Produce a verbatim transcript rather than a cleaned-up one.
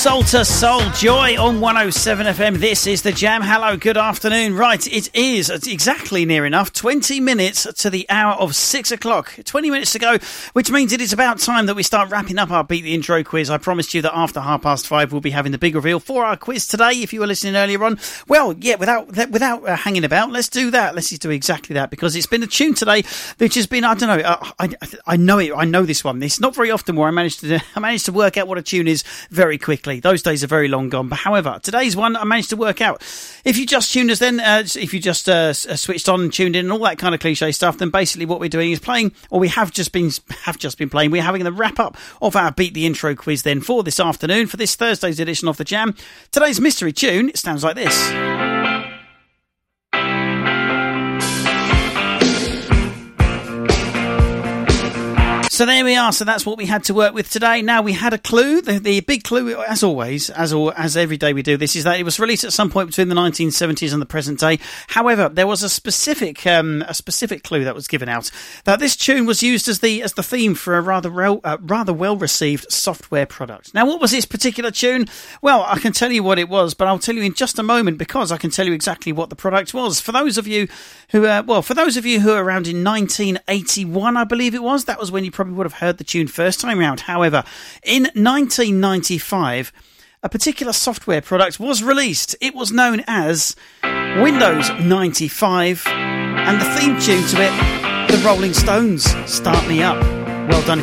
Soul to Soul, Joy on one oh seven F M. This is The Jam. Hello, good afternoon. Right, it is exactly near enough twenty minutes to the hour of six o'clock. twenty minutes to go, which means it is about time that we start wrapping up our Beat the Intro quiz. I promised you that after half past five we'll be having the big reveal for our quiz today. If you were listening earlier on, well, yeah, without without uh, hanging about, let's do that. Let's just do exactly that, because it's been a tune today which has been, I don't know, uh, I, I know it, I know this one. It's not very often where I managed to I managed to work out what a tune is very quickly. Those days are very long gone. But however, today's one I managed to work out. If you just tuned us then, uh, if you just uh, switched on and tuned in and all that kind of cliche stuff, then basically what we're doing is playing, or we have just been have just been playing, we're having the wrap up of our Beat the Intro quiz then for this afternoon, for this Thursday's edition of The Jam. Today's mystery tune, it sounds like this. So there we are. So that's what we had to work with today. Now, we had a clue. The, the big clue, as always, as all, as every day we do this, is that it was released at some point between the nineteen seventies and the present day. However, there was a specific um, a specific clue that was given out, that this tune was used as the as the theme for a rather rel, uh, rather well received software product. Now, what was this particular tune? Well, I can tell you what it was, but I'll tell you in just a moment, because I can tell you exactly what the product was. For those of you who, uh, well, for those of you who are around in nineteen eighty-one, I believe it was, that was when you probably would have heard the tune first time round. However, in nineteen ninety-five, a particular software product was released. It was known as Windows ninety-five, and the theme tune to it, the Rolling Stones' Start Me Up. Well done.